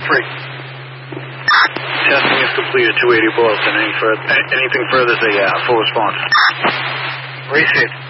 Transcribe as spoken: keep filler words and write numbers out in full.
free. Testing is completed, two eighty Boston. Any further, anything further, say uh, full response. Received.